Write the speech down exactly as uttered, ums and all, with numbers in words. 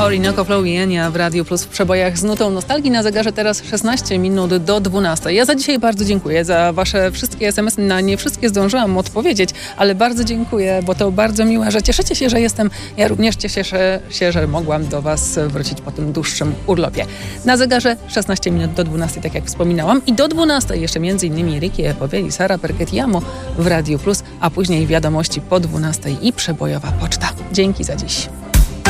Orinoco Flow i Enya w Radiu Plus w przebojach z nutą nostalgii. Na zegarze teraz szesnaście minut do dwunastej. Ja za dzisiaj bardzo dziękuję za wasze wszystkie es em esy. Na nie wszystkie zdążyłam odpowiedzieć, ale bardzo dziękuję, bo to bardzo miłe, że cieszycie się, że jestem. Ja również cieszę się, że mogłam do was wrócić po tym dłuższym urlopie. Na zegarze szesnaście minut do dwunastej, tak jak wspominałam. I do dwunastej jeszcze między innymi Ricky Epowiedzi, Sara Perketiamo w Radiu Plus, a później wiadomości po dwunastej i przebojowa poczta. Dzięki za dziś.